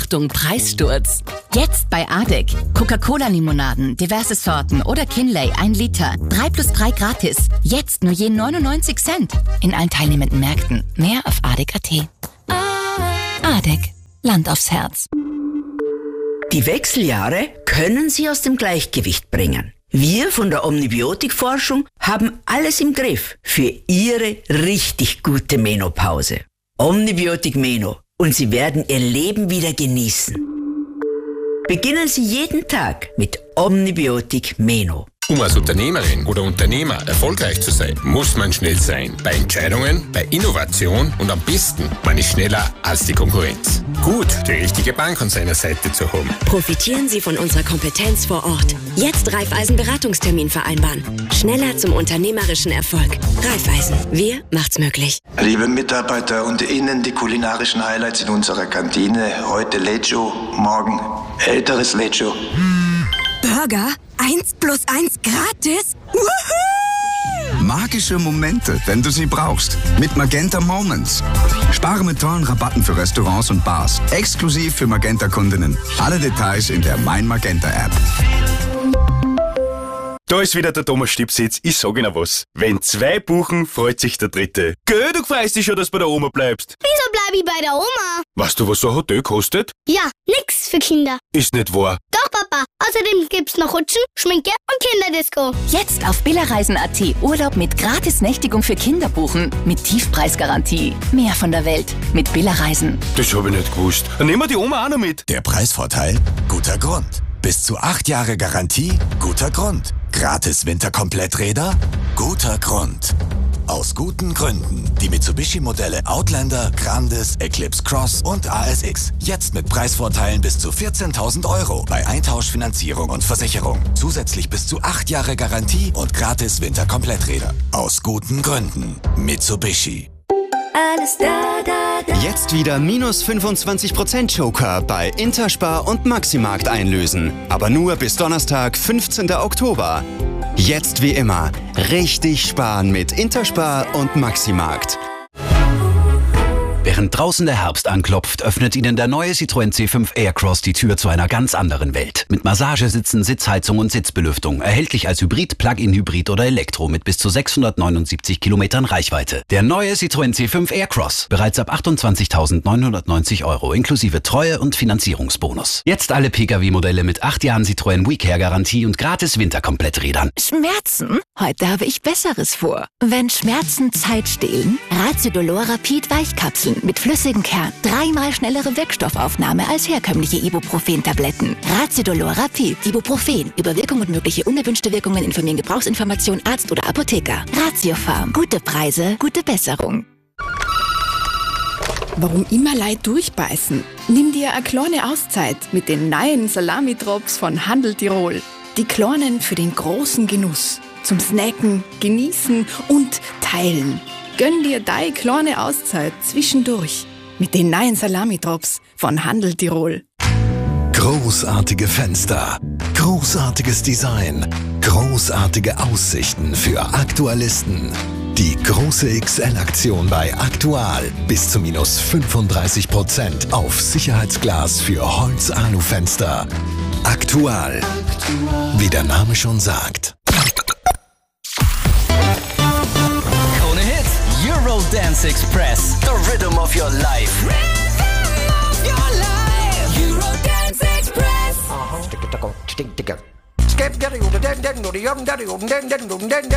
Achtung, Preissturz. Jetzt bei ADEC. Coca-Cola-Limonaden, diverse Sorten oder Kinley 1 Liter. 3+3 gratis. Jetzt nur je 99 Cent. In allen teilnehmenden Märkten. Mehr auf adec.at. ADEC. Land aufs Herz. Die Wechseljahre können Sie aus dem Gleichgewicht bringen. Wir von der Omnibiotik-Forschung haben alles im Griff für Ihre richtig gute Menopause. Omnibiotik Meno. Und Sie werden Ihr Leben wieder genießen. Beginnen Sie jeden Tag mit Omnibiotik Meno. Um als Unternehmerin oder Unternehmer erfolgreich zu sein, muss man schnell sein. Bei Entscheidungen, bei Innovation und am besten, man ist schneller als die Konkurrenz. Gut, die richtige Bank an seiner Seite zu haben. Profitieren Sie von unserer Kompetenz vor Ort. Jetzt Raiffeisen-Beratungstermin vereinbaren. Schneller zum unternehmerischen Erfolg. Raiffeisen. Wir macht's möglich. Liebe Mitarbeiter und Ihnen die kulinarischen Highlights in unserer Kantine. Heute Lecho, morgen älteres Lecho. Burger? 1+1 gratis? Woohoo! Magische Momente, wenn du sie brauchst. Mit Magenta Moments. Spare mit tollen Rabatten für Restaurants und Bars. Exklusiv für Magenta-Kundinnen. Alle Details in der Mein Magenta-App. Da ist wieder der Thomas Stipsitz. Ich sag Ihnen was. Wenn zwei buchen, freut sich der dritte. Gell, du freust dich schon, dass du bei der Oma bleibst. Wieso bleib ich bei der Oma? Weißt du, was so ein Hotel kostet? Ja, nix für Kinder. Ist nicht wahr. Doch, Papa. Außerdem gibt's noch Rutschen, Schminke und Kinderdisco. Jetzt auf billerreisen.at Urlaub mit Gratis-Nächtigung für Kinder buchen. Mit Tiefpreisgarantie. Mehr von der Welt. Mit Billerreisen. Das hab ich nicht gewusst. Dann nehmen wir die Oma auch noch mit. Der Preisvorteil? Guter Grund. Bis zu 8 Jahre Garantie? Guter Grund. Gratis Winterkompletträder? Guter Grund. Aus guten Gründen. Die Mitsubishi-Modelle Outlander, Grandis, Eclipse Cross und ASX. Jetzt mit Preisvorteilen bis zu 14.000 € bei Eintauschfinanzierung und Versicherung. Zusätzlich bis zu 8 Jahre Garantie und gratis Winterkompletträder. Aus guten Gründen. Mitsubishi. Alles da, da, da. Jetzt wieder minus 25% Joker bei Interspar und Maximarkt einlösen. Aber nur bis Donnerstag, 15. Oktober. Jetzt wie immer, richtig sparen mit Interspar und Maximarkt. Während draußen der Herbst anklopft, öffnet Ihnen der neue Citroën C5 Aircross die Tür zu einer ganz anderen Welt. Mit Massagesitzen, Sitzheizung und Sitzbelüftung. Erhältlich als Hybrid, Plug-in-Hybrid oder Elektro mit bis zu 679 Kilometern Reichweite. Der neue Citroën C5 Aircross. Bereits ab 28.990 € inklusive Treue- und Finanzierungsbonus. Jetzt alle Pkw-Modelle mit 8 Jahren Citroën WeCare-Garantie und gratis Winterkompletträdern. Schmerzen? Heute habe ich Besseres vor. Wenn Schmerzen Zeit stehlen, Raziodolor Rapid Weichkapseln mit flüssigem Kern. 3-mal schnellere Wirkstoffaufnahme als herkömmliche Ibuprofen-Tabletten. Raziodolor Rapid. Ibuprofen. Über Wirkung und mögliche unerwünschte Wirkungen informieren Gebrauchsinformation Arzt oder Apotheker. Ratiofarm. Gute Preise, gute Besserung. Warum immer Leid durchbeißen? Nimm dir eine kleine Auszeit mit den neuen Salami-Drops von Handel Tirol. Die kleinen für den großen Genuss. Zum Snacken, Genießen und Teilen. Gönn dir deine kleine Auszeit zwischendurch mit den neuen Salami-Drops von Handel Tirol. Großartige Fenster, großartiges Design, großartige Aussichten für Aktualisten. Die große XL-Aktion bei Aktual. Bis zu minus 35% auf Sicherheitsglas für Holz-Alu-Fenster. Aktual. Wie der Name schon sagt. Eurodance Express, the rhythm of your life. Rhythm of your life. Eurodance Express.